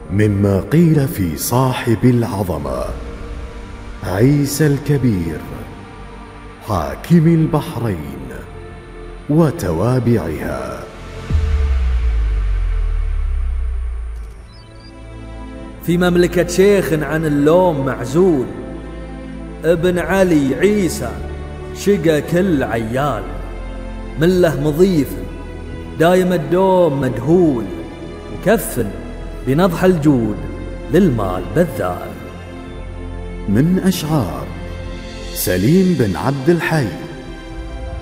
مما قيل في صاحب العظمة عيسى الكبير حاكم البحرين وتوابعها. في مملكة شيخ عن اللوم معزول، ابن علي عيسى شقى كل عيال، مله مضيف دايم الدوم مدهول، مكفل بنضح الجود للمال بذال. من أشعار سليم بن عبد الحي.